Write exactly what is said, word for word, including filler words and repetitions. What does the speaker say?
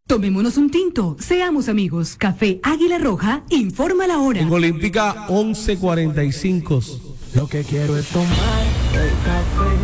Tomémonos un tinto, seamos amigos. Café Águila Roja, informa la hora. En Olímpica once cuarenta y cinco. Lo que quiero es tomar el café